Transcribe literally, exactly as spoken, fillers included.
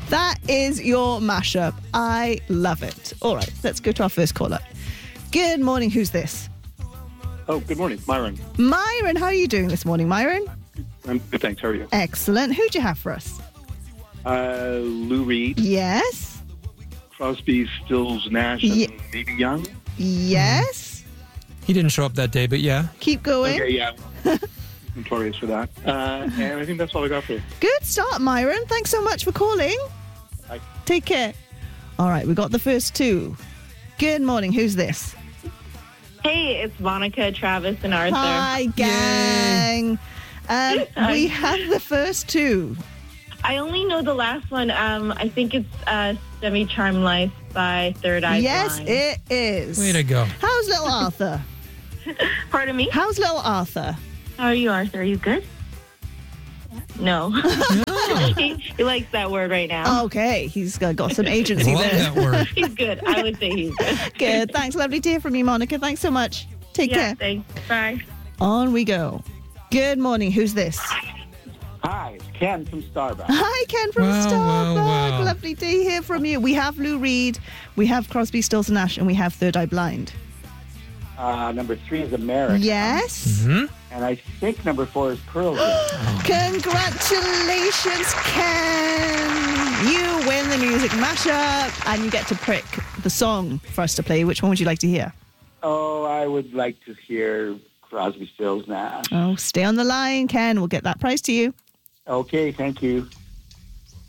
That is your mashup. I love it. All right, let's go to our first caller. Good morning. Who's this? Oh, good morning. Myron. Myron, how are you doing this morning, Myron? I'm good, thanks. How are you? Excellent. Who do you have for us? Uh, Lou Reed, Yes. Crosby, Stills, Nash, Ye- and maybe Young. Yes. He didn't show up that day, but yeah. Keep going. Okay, yeah. Notorious for that. Uh, and I think that's all I got for you. Good start, Myron. Thanks so much for calling. Bye. Take care. All right, we got the first two. Good morning. Who's this? Hey, it's Monica, Travis, and Arthur. Hi, gang. Um, we have the first two. I only know the last one. Um, I think it's uh, Semi-Charmed Life by Third Eye Yes, Blind. it is. Way to go. How's little Arthur? Pardon me? How's little Arthur? How are you, Arthur? Are you good? No. he, he likes that word right now. Okay, he's uh, got some agency Love there. that word. He's good. I would say he's good. Good. Thanks. Lovely to hear from you, Monica. Thanks so much. Take Yeah, care. thanks. Bye. On we go. Good morning. Who's this? Hi, it's Ken from Starbucks. Hi, Ken from Wow, Starbucks. wow, wow. Lovely to hear from you. We have Lou Reed, we have Crosby, Stills and Nash, and we have Third Eye Blind. Uh, number three is America. Yes. Hmm? And I think number four is Pearl Jam. Congratulations, Ken. You win the music mashup and you get to pick the song for us to play. Which one would you like to hear? Oh, I would like to hear Crosby, Stills, Nash. Oh, stay on the line, Ken. We'll get that prize to you. Okay, thank you.